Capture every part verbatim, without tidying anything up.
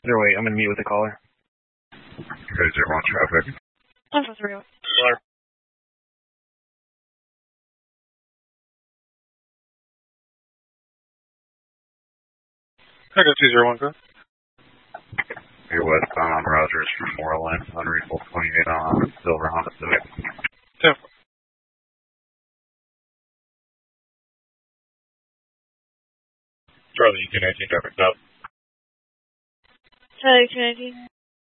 Zero eight, I'm going to meet with the caller. Okay, zero one traffic. ten four three eight. Caller. Echo two zero one, go. You're westbound on Rogers from Moreland, unreasonable twenty-eight on Silver Honda Civic. ten four. Charlie, two nineteen traffic stop. Charlie two nineteen.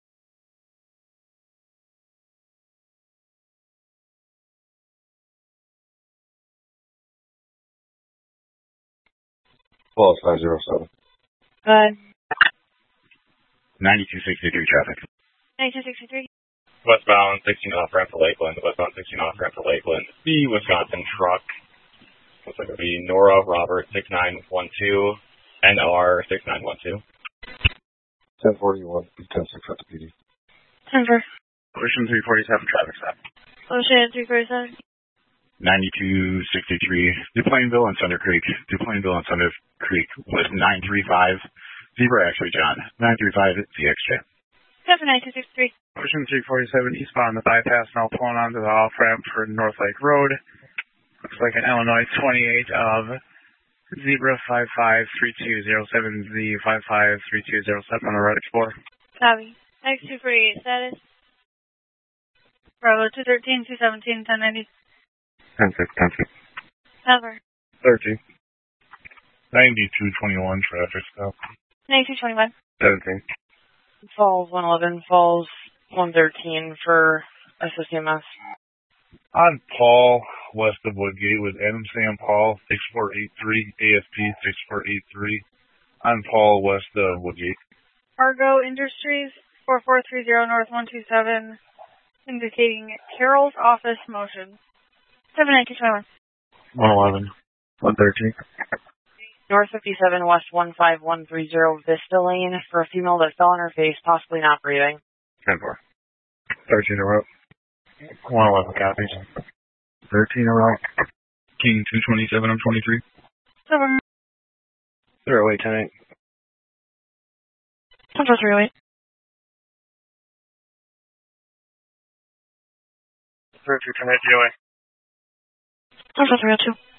Well, five zero seven. Five. ninety-two sixty-three traffic. ninety-two sixty-three. Westbound sixteen off ramp for Lakeland. Westbound sixteen off ramp for Lakeland. The Wisconsin truck. Looks like it'll be Nora Robert six nine one two. N R six nine one two. ten forty-one, ten six at the P D. ten four. Ocean three forty-seven traffic stop. Ocean three forty-seven. ninety-two sixty-three. DuPlainville and Thunder Creek. DuPlainville and Thunder Creek was nine three five. Zebra actually, John. nine three five Z X J. seven nine two six three. Ocean three forty-seven eastbound on the bypass, now pulling onto the off-ramp for North Lake Road. Looks like an Illinois twenty-eight of Zebra five five three two zero seven Z five five three two zero seven on the Red Explorer. Copy. X two forty-eight status. Bravo two thirteen, two seventeen, ten ninety. ten six, ten six. Cover. thirteen. ninety-two twenty-one traffic stop. ninety-two twenty-one. seventeen. Falls one eleven, Falls one thirteen for S S C M S. On Paul, west of Woodgate with Adam Sam Paul, six four eight three, A S P six four eight three. On Paul, west of Woodgate. Argo Industries, four four three zero North one two seven, indicating Carol's office motion. seven nine two twenty-one. one eleven. one thirteen. North fifty-seven, West one five one three zero, Vista Lane for a female that fell on her face, possibly not breathing. ten four. thirteen in a row. one eleven copies. thirteen in a row. King two twenty-seven, I'm twenty-three. Cover. Zero eight ten eight. ten four three eight. Zero two ten eight G O A. ten four three oh two.